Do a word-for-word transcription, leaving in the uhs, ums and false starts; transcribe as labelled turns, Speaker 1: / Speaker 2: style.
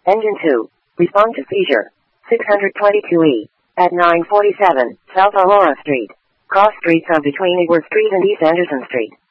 Speaker 1: Engine two. Respond to seizure. six twenty-two E. At nine forty-seven, South Aurora Street. Cross streets are between Edward Street and East Anderson Street.